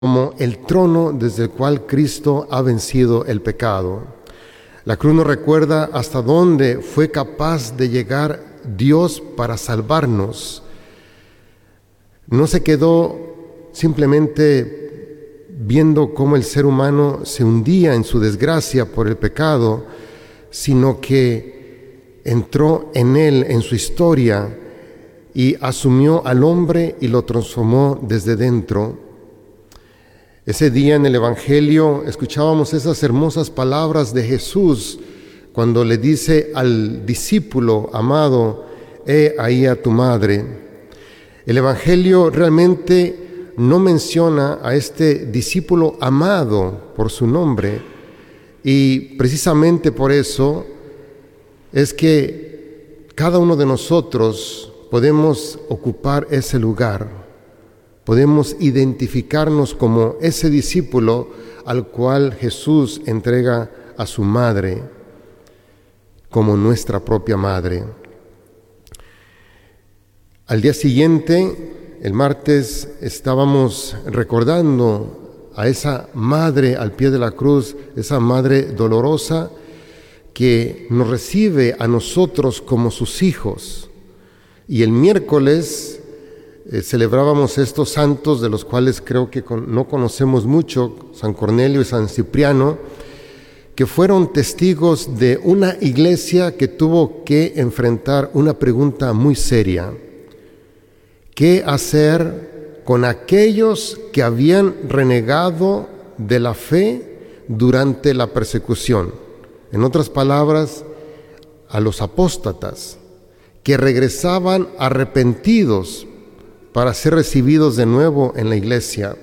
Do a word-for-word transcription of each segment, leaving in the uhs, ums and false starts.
como el trono desde el cual Cristo ha vencido el pecado. La cruz nos recuerda hasta dónde fue capaz de llegar Dios para salvarnos. No se quedó simplemente viendo cómo el ser humano se hundía en su desgracia por el pecado, sino que entró en él, en su historia, y asumió al hombre y lo transformó desde dentro. Ese día en el Evangelio escuchábamos esas hermosas palabras de Jesús cuando le dice al discípulo amado: he ahí a tu madre. El Evangelio realmente no menciona a este discípulo amado por su nombre, y precisamente por eso es que cada uno de nosotros podemos ocupar ese lugar. Podemos identificarnos como ese discípulo al cual Jesús entrega a su madre como nuestra propia madre. Al día siguiente, el martes, estábamos recordando a esa madre al pie de la cruz, esa madre dolorosa que nos recibe a nosotros como sus hijos. Y el miércoles Eh, celebrábamos estos santos de los cuales creo que con, no conocemos mucho, San Cornelio y San Cipriano, que fueron testigos de una iglesia que tuvo que enfrentar una pregunta muy seria: ¿qué hacer con aquellos que habían renegado de la fe durante la persecución? En otras palabras, a los apóstatas que regresaban arrepentidos para ser recibidos de nuevo en la iglesia.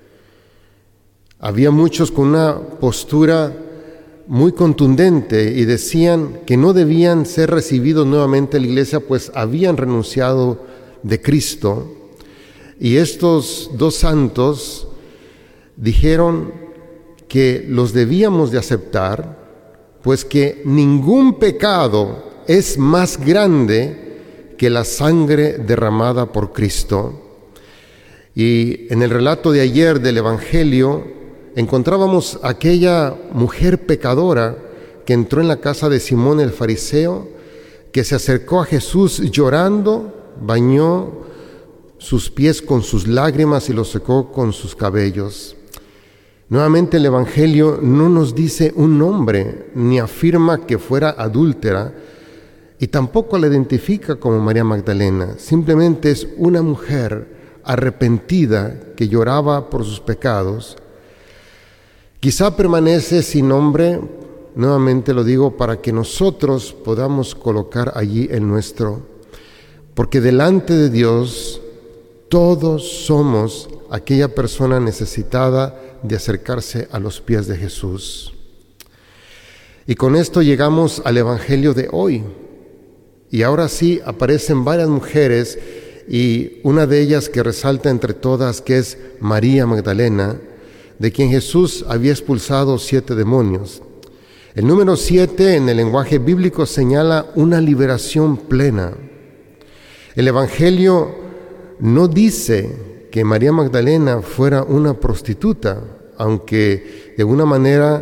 Había muchos con una postura muy contundente y decían que no debían ser recibidos nuevamente en la iglesia, pues habían renunciado de Cristo. Y estos dos santos dijeron que los debíamos de aceptar, pues que ningún pecado es más grande que la sangre derramada por Cristo. Y en el relato de ayer del Evangelio encontrábamos aquella mujer pecadora que entró en la casa de Simón el fariseo, que se acercó a Jesús llorando, bañó sus pies con sus lágrimas y los secó con sus cabellos. Nuevamente el Evangelio no nos dice un nombre, ni afirma que fuera adúltera, y tampoco la identifica como María Magdalena. Simplemente es una mujer arrepentida que lloraba por sus pecados. Quizá permanece sin nombre, nuevamente lo digo, para que nosotros podamos colocar allí el nuestro, porque delante de Dios todos somos aquella persona necesitada de acercarse a los pies de Jesús. Y con esto llegamos al Evangelio de hoy. Y ahora sí aparecen varias mujeres, y una de ellas que resalta entre todas, que es María Magdalena, de quien Jesús había expulsado siete demonios. El número siete en el lenguaje bíblico señala una liberación plena. El Evangelio no dice que María Magdalena fuera una prostituta, aunque de alguna manera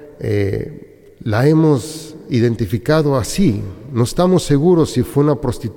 eh, la hemos identificado así. No estamos seguros si fue una prostituta